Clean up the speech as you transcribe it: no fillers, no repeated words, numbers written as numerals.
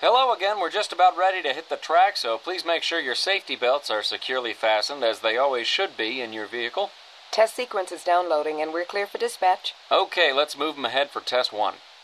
Hello again. We're just about ready to hit the track, so please make sure your safety belts are securely fastened, as they always should be in your vehicle. Test sequence is downloading, and we're clear for dispatch. Okay, let's move them ahead for test 1.